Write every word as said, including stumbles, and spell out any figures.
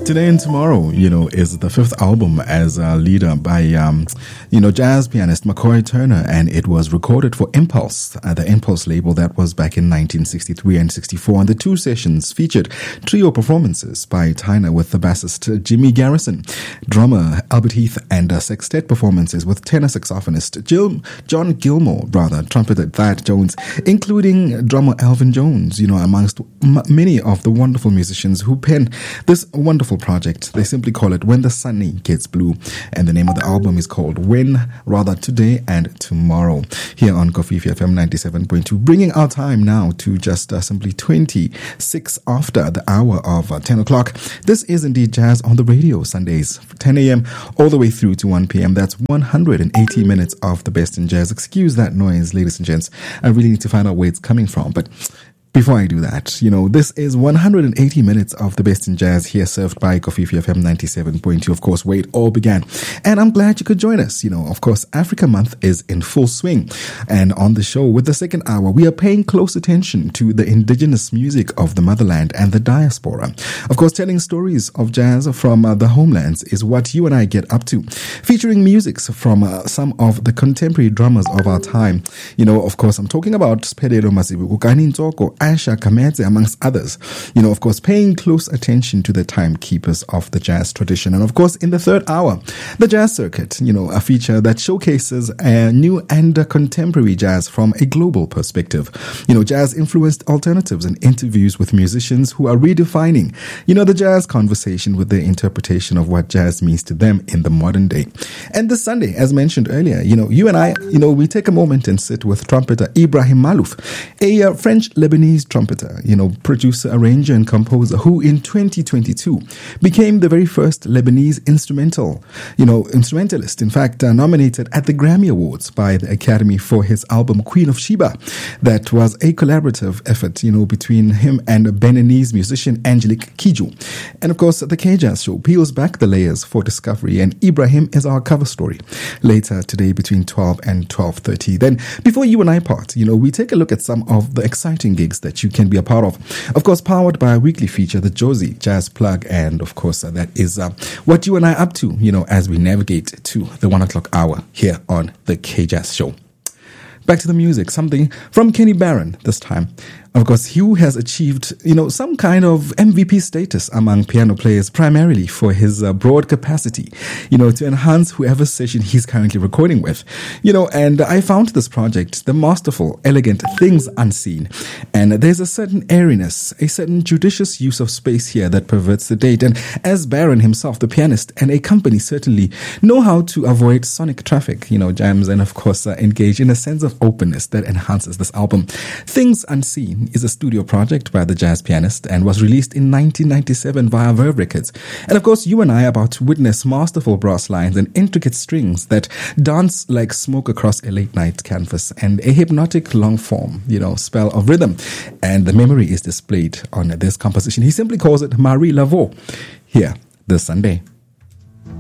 Today and Tomorrow, you know, is the fifth album as a leader by, um, you know, jazz pianist McCoy Turner, and it was recorded for Impulse, uh, the Impulse label. That was back in nineteen sixty-three and sixty-four. And the two sessions featured trio performances by Turner with the bassist Jimmy Garrison, drummer Albert Heath, and uh, sextet performances with tenor saxophonist Jill, John Gilmore, rather, trumpeter Thad Jones, including drummer Alvin Jones, you know, amongst m- many of the wonderful musicians who penned this wonderful project. They simply call it When the Sunny Gets Blue, and the name of the album is called When, rather, Today and Tomorrow, here on Kofifi F M ninety-seven point two, bringing our time now to just uh, simply twenty-six after the hour of uh, ten o'clock. This is indeed Jazz on the Radio, Sundays, ten a.m. all the way through to one p.m. That's one hundred eighty minutes of the best in jazz. Excuse that noise, ladies and gents. I really need to find out where it's coming from, but before I do that, you know, this is one hundred eighty minutes of the best in jazz here, served by Kofifi F M ninety-seven point two, of course, where it all began. And I'm glad you could join us. You know, of course, Africa Month is in full swing. And on the show, with the second hour, we are paying close attention to the indigenous music of the motherland and the diaspora. Of course, telling stories of jazz from uh, the homelands is what you and I get up to. Featuring musics from uh, some of the contemporary drummers of our time. You know, of course, I'm talking about Spedero Masibu, Ukani Nzoko, Asha Kamedze, amongst others. You know, of course, paying close attention to the timekeepers of the jazz tradition. And of course, in the third hour, the Jazz Circuit, you know, a feature that showcases uh, new and uh, contemporary jazz from a global perspective. You know, jazz-influenced alternatives and interviews with musicians who are redefining, you know, the jazz conversation with their interpretation of what jazz means to them in the modern day. And this Sunday, as mentioned earlier, you know, you and I, you know, we take a moment and sit with trumpeter Ibrahim Malouf, a uh, French-Lebanese trumpeter, you know, producer, arranger, and composer who in twenty twenty-two became the very first Lebanese instrumental, you know, instrumentalist, in fact, uh, nominated at the Grammy Awards by the Academy for his album Queen of Sheba. That was a collaborative effort, you know, between him and a Beninese musician, Angelique Kidjo. And of course, the K-Jazz Show peels back the layers for discovery, and Ibrahim is our cover story later today between twelve and twelve thirty. Then, before you and I part, you know, we take a look at some of the exciting gigs that you can be a part of. Of course, powered by a weekly feature, the Josie Jazz Plug. And of course, uh, that is uh, what you and I are up to, you know, as we navigate to the one o'clock hour here on the K-Jazz Show. Back to the music, something from Kenny Barron this time. Of course, Hugh has achieved, you know, some kind of M V P status among piano players, primarily for his uh, broad capacity, you know, to enhance whoever session he's currently recording with. You know, and I found this project, the masterful, elegant Things Unseen. And there's a certain airiness, a certain judicious use of space here that perverts the date. And as Barron himself, the pianist, and a company certainly know how to avoid sonic traffic, you know, jams, and of course, uh, engage in a sense of openness that enhances this album. Things Unseen is a studio project by the jazz pianist and was released in nineteen ninety-seven via Verve Records. And of course, you and I are about to witness masterful brass lines and intricate strings that dance like smoke across a late night canvas, and a hypnotic long form, you know, spell of rhythm. And the memory is displayed on this composition. He simply calls it Marie Laveau here this Sunday.